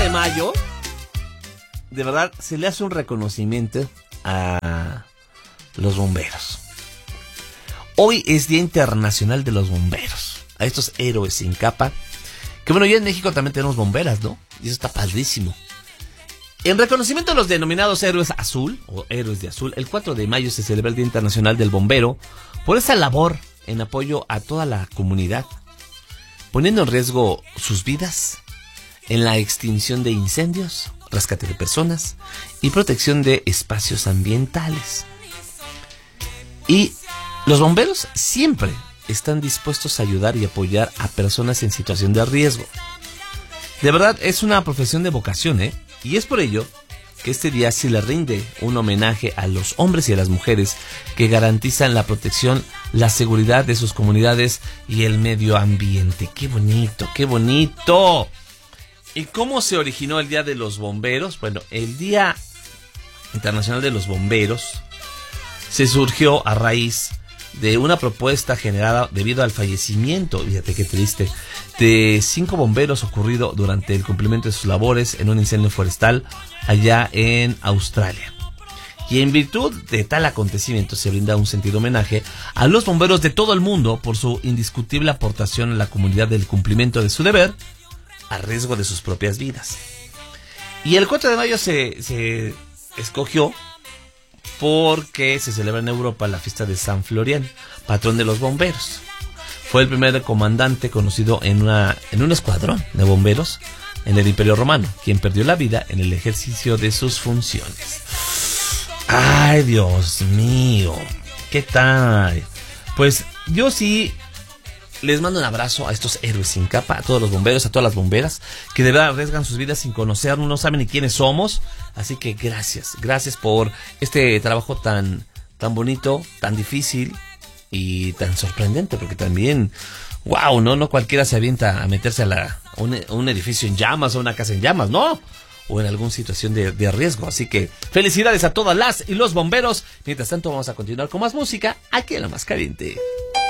de mayo, de verdad, se le hace un reconocimiento a los bomberos. Hoy es Día Internacional de los Bomberos. A estos héroes sin capa. Que bueno, ya en México también tenemos bomberas, ¿no? Y eso está padrísimo. En reconocimiento a los denominados héroes azul, o héroes de azul, el 4 de mayo se celebra el Día Internacional del Bombero por esa labor en apoyo a toda la comunidad, poniendo en riesgo sus vidas en la extinción de incendios, rescate de personas y protección de espacios ambientales. Y los bomberos siempre están dispuestos a ayudar y apoyar a personas en situación de riesgo. De verdad, es una profesión de vocación, ¿eh? Y es por ello que este día se le rinde un homenaje a los hombres y a las mujeres que garantizan la protección, la seguridad de sus comunidades y el medio ambiente. ¡Qué bonito, qué bonito! ¿Y cómo se originó el Día de los Bomberos? Bueno, el Día Internacional de los Bomberos se surgió a raíz de una propuesta generada debido al fallecimiento, fíjate qué triste, de 5 bomberos ocurrido durante el cumplimiento de sus labores en un incendio forestal allá en Australia. Y en virtud de tal acontecimiento se brinda un sentido homenaje a los bomberos de todo el mundo por su indiscutible aportación a la comunidad del cumplimiento de su deber a riesgo de sus propias vidas. Y el 4 de mayo se escogió porque se celebra en Europa la fiesta de San Florian, patrón de los bomberos. Fue el primer comandante conocido en un escuadrón de bomberos en el Imperio Romano, quien perdió la vida en el ejercicio de sus funciones. ¡Ay, Dios mío! ¿Qué tal? Pues yo sí les mando un abrazo a estos héroes sin capa, a todos los bomberos, a todas las bomberas, que de verdad arriesgan sus vidas sin conocernos, no saben ni quiénes somos. Así que gracias por este trabajo tan bonito, tan difícil y tan sorprendente, porque también, wow, no cualquiera se avienta a meterse a un edificio en llamas o una casa en llamas, ¿no? O en alguna situación de riesgo. Así que felicidades a todas las y los bomberos. Mientras tanto vamos a continuar con más música aquí en La Más Caliente.